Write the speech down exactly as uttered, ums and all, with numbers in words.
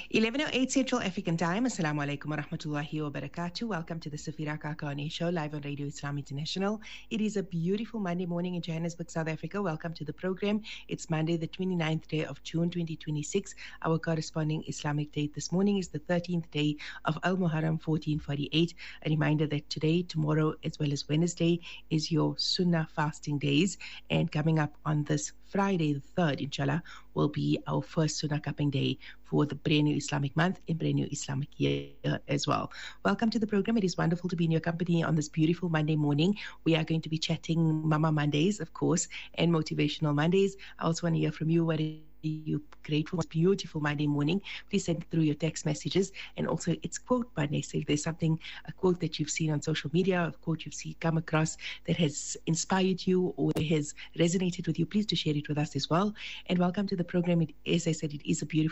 eleven oh eight Central African Time. Assalamu alaikum wa rahmatullahi wa barakatuh. Welcome to the Safira Kakani Show, live on Radio Islam International. It is a beautiful Monday morning in Johannesburg, South Africa. Welcome to the program. It's Monday, the twenty-ninth day of June, twenty twenty-six. Our corresponding Islamic date this morning is the thirteenth day of Al-Muharram, fourteen forty-eight. A reminder that today, tomorrow, as well as Wednesday, is your Sunnah fasting days. And coming up on this Friday, the third, inshallah, will be our first Sunnah cupping day for the brand new Islamic month and brand new Islamic year as well. Welcome to the program. It is wonderful to be in your company on this beautiful Monday morning. We are going to be chatting Mama Mondays, of course, and Motivational Mondays. I also want to hear from you. What is you grateful for this beautiful Monday morning? Please send through your text messages. And also, it's quote Monday. So if there's something, a quote that you've seen on social media, a quote you've seen come across that has inspired you or has resonated with you, please do share it with us as well. And welcome to the program. It, as I said, it is a beautiful